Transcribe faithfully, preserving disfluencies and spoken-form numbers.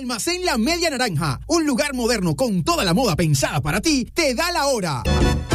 Almacén La Media Naranja, un lugar moderno con toda la moda pensada para ti, te da la hora.